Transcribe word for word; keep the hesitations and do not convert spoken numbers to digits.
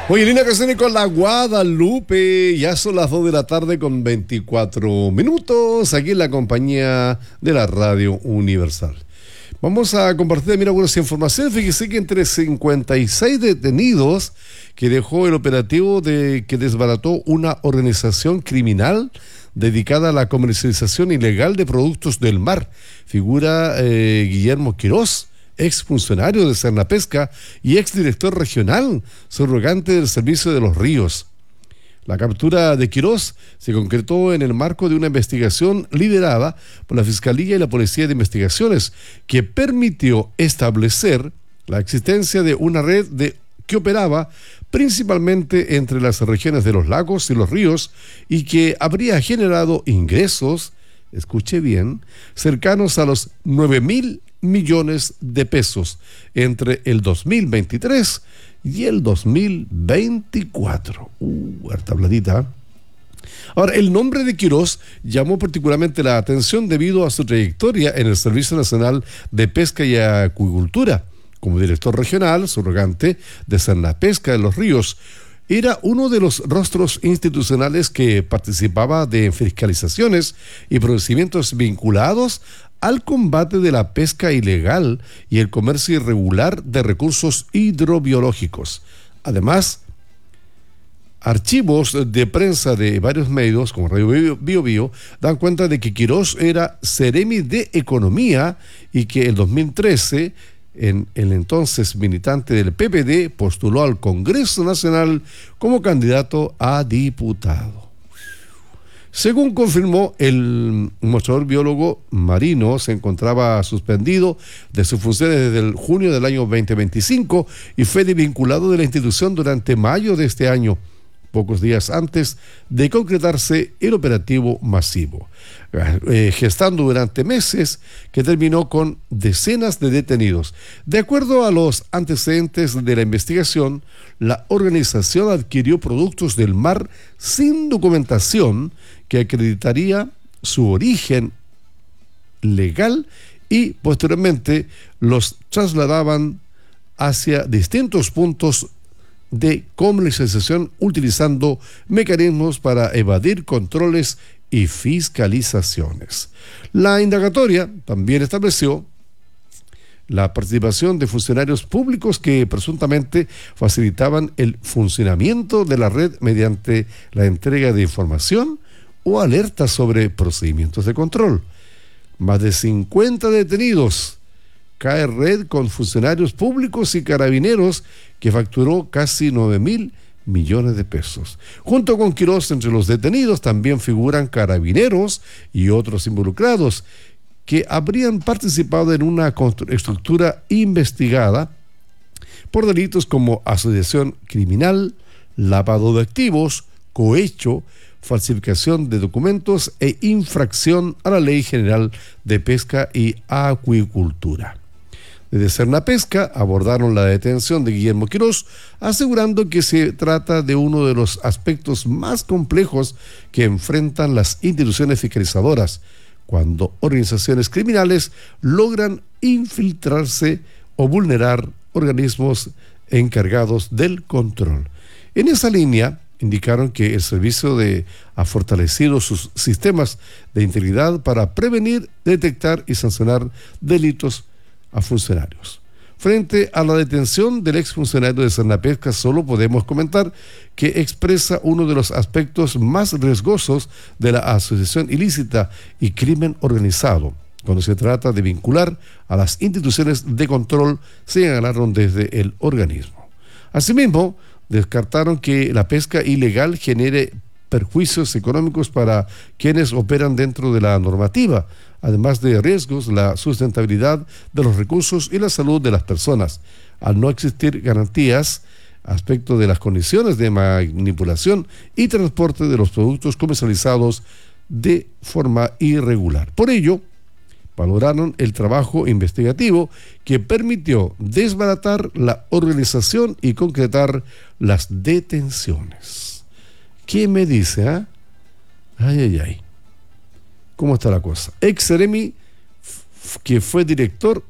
Oye, Lina Casini con la Guadalupe. Ya son las dos de la tarde con veinticuatro minutos aquí en la compañía de la Radio Universal. Vamos a compartir, mira, algunas informaciones. Fíjese que entre cincuenta y seis detenidos que dejó el operativo de que desbarató una organización criminal dedicada a la comercialización ilegal de productos del mar, figura eh, Guillermo Quirós, exfuncionario de Sernapesca y exdirector regional, subrogante del Servicio de los Ríos. La captura de Quirós se concretó en el marco de una investigación liderada por la Fiscalía y la Policía de Investigaciones, que permitió establecer la existencia de una red de, que operaba principalmente entre las regiones de los lagos y los ríos y que habría generado ingresos, escuche bien, cercanos a los nueve mil millones de pesos entre el dos mil veintitrés y el dos mil veinticuatro. Uh, harta platita. Ahora, el nombre de Quirós llamó particularmente la atención debido a su trayectoria en el Servicio Nacional de Pesca y Acuicultura. Como director regional, subrogante de Sernapesca de los Ríos, era uno de los rostros institucionales que participaba de fiscalizaciones y procedimientos vinculados al combate de la pesca ilegal y el comercio irregular de recursos hidrobiológicos. Además, archivos de prensa de varios medios, como Radio Bio Bio, dan cuenta de que Quirós era Seremi de Economía y que en dos mil trece, en el entonces militante del P P D, postuló al Congreso Nacional como candidato a diputado. Según confirmó el mostrador biólogo marino, se encontraba suspendido de sus funciones desde el junio del año veinte veinticinco y fue desvinculado de la institución durante mayo de este año, pocos días antes de concretarse el operativo masivo, eh, gestando durante meses que terminó con decenas de detenidos. De acuerdo a los antecedentes de la investigación, la organización adquirió productos del mar sin documentación que acreditaría su origen legal y posteriormente los trasladaban hacia distintos puntos de comercialización utilizando mecanismos para evadir controles y fiscalizaciones. La indagatoria también estableció la participación de funcionarios públicos que presuntamente facilitaban el funcionamiento de la red mediante la entrega de información o alertas sobre procedimientos de control. Más de cincuenta detenidos. Cae red con funcionarios públicos y carabineros que facturó casi nueve mil millones de pesos. Junto con Quirós, entre los detenidos también figuran carabineros y otros involucrados que habrían participado en una estructura investigada por delitos como asociación criminal, lavado de activos, cohecho, falsificación de documentos e infracción a la Ley General de Pesca y Acuicultura. Desde Sernapesca abordaron la detención de Guillermo Quirós, asegurando que se trata de uno de los aspectos más complejos que enfrentan las instituciones fiscalizadoras, cuando organizaciones criminales logran infiltrarse o vulnerar organismos encargados del control. En esa línea, indicaron que el servicio de, ha fortalecido sus sistemas de integridad para prevenir, detectar y sancionar delitos a funcionarios. Frente a la detención del exfuncionario de Sernapesca, solo podemos comentar que expresa uno de los aspectos más riesgosos de la asociación ilícita y crimen organizado, cuando se trata de vincular a las instituciones de control, señalaron desde el organismo. Asimismo, descartaron que la pesca ilegal genere perjuicios económicos para quienes operan dentro de la normativa, además de riesgos, la sustentabilidad de los recursos y la salud de las personas, al no existir garantías aspecto de las condiciones de manipulación y transporte de los productos comercializados de forma irregular. Por ello, valoraron el trabajo investigativo que permitió desbaratar la organización y concretar las detenciones. ¿Qué me dice, ah? Ay, ay, ay. ¿Cómo está la cosa? Ex Seremi, que fue director